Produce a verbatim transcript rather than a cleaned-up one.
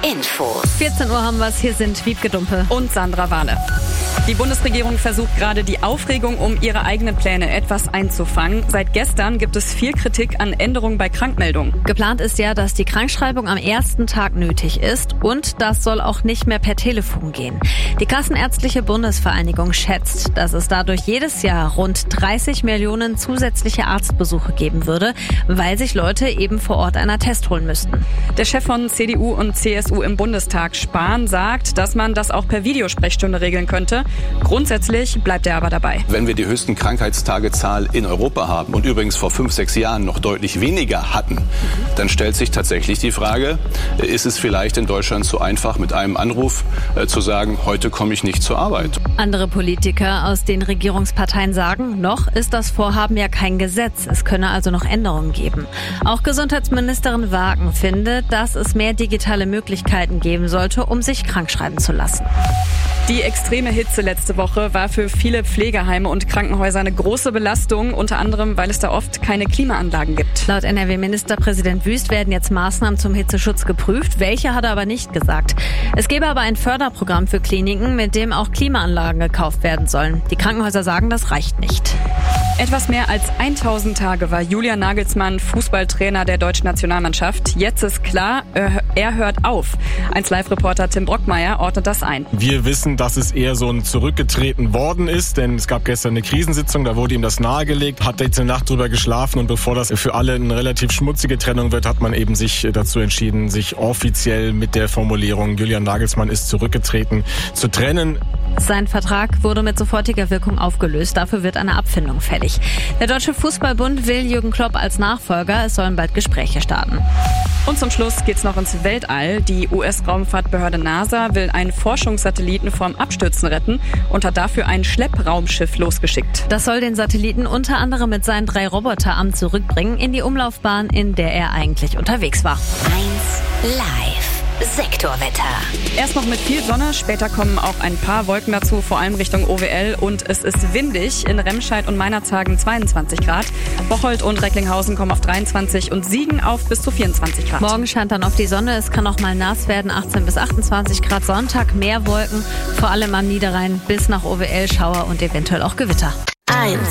Infos. vierzehn Uhr haben wir es. Hier sind Wiebke Dumpe und Sandra Wahle. Die Bundesregierung versucht gerade die Aufregung um ihre eigenen Pläne etwas einzufangen. Seit gestern gibt es viel Kritik an Änderungen bei Krankmeldungen. Geplant ist ja, dass die Krankschreibung am ersten Tag nötig ist und das soll auch nicht mehr per Telefon gehen. Die Kassenärztliche Bundesvereinigung schätzt, dass es dadurch jedes Jahr rund dreißig Millionen zusätzliche Arztbesuche geben würde, weil sich Leute eben vor Ort einen Attest holen müssten. Der Chef von C D U und C S U im Bundestag, Spahn, sagt, dass man das auch per Videosprechstunde regeln könnte. Grundsätzlich bleibt er aber dabei. Wenn wir die höchsten Krankheitstagezahl in Europa haben und übrigens vor fünf, sechs Jahren noch deutlich weniger hatten, dann stellt sich tatsächlich die Frage, ist es vielleicht in Deutschland so einfach, mit einem Anruf äh, zu sagen, heute komme ich nicht zur Arbeit? Andere Politiker aus den Regierungsparteien sagen, noch ist das Vorhaben ja kein Gesetz. Es könne also noch Änderungen geben. Auch Gesundheitsministerin Wagen findet, dass es mehr digitale Möglichkeiten geben sollte, um sich krankschreiben zu lassen. Die extreme Hitze letzte Woche war für viele Pflegeheime und Krankenhäuser eine große Belastung, unter anderem, weil es da oft keine Klimaanlagen gibt. Laut N R W-Ministerpräsident Wüst werden jetzt Maßnahmen zum Hitzeschutz geprüft. Welche hat er aber nicht gesagt. Es gäbe aber ein Förderprogramm für Kliniken, mit dem auch Klimaanlagen gekauft werden sollen. Die Krankenhäuser sagen, das reicht nicht. Etwas mehr als tausend Tage war Julian Nagelsmann Fußballtrainer der deutschen Nationalmannschaft. Jetzt ist klar, er hört auf. eins Live-Reporter Tim Brockmeier ordnet das ein. Wir wissen, dass es eher so ein zurückgetreten worden ist, denn es gab gestern eine Krisensitzung, da wurde ihm das nahegelegt, hat jetzt eine Nacht drüber geschlafen und bevor das für alle eine relativ schmutzige Trennung wird, hat man eben sich dazu entschieden, sich offiziell mit der Formulierung Julian Nagelsmann ist zurückgetreten zu trennen. Sein Vertrag wurde mit sofortiger Wirkung aufgelöst. Dafür wird eine Abfindung fällig. Der Deutsche Fußballbund will Jürgen Klopp als Nachfolger. Es sollen bald Gespräche starten. Und zum Schluss geht's noch ins Weltall. Die U S-Raumfahrtbehörde NASA will einen Forschungssatelliten vorm Abstürzen retten und hat dafür ein Schleppraumschiff losgeschickt. Das soll den Satelliten unter anderem mit seinen drei Roboterarmen zurückbringen in die Umlaufbahn, in der er eigentlich unterwegs war. eins Live. Sektorwetter. Erst noch mit viel Sonne, später kommen auch ein paar Wolken dazu, vor allem Richtung O W L und es ist windig. In Remscheid und Meinerzhagen zweiundzwanzig Grad. Bocholt und Recklinghausen kommen auf dreiundzwanzig und Siegen auf bis zu vierundzwanzig Grad. Morgen scheint dann auf die Sonne, es kann auch mal nass werden, achtzehn bis achtundzwanzig Grad. Sonntag mehr Wolken, vor allem am Niederrhein bis nach O W L, Schauer und eventuell auch Gewitter. eins